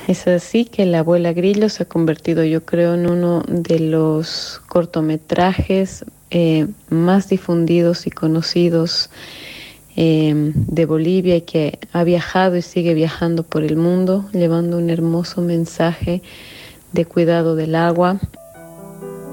Es así que La Abuela Grillo se ha convertido, yo creo, en uno de los cortometrajes más difundidos y conocidos de Bolivia, y que ha viajado y sigue viajando por el mundo, llevando un hermoso mensaje de cuidado del agua.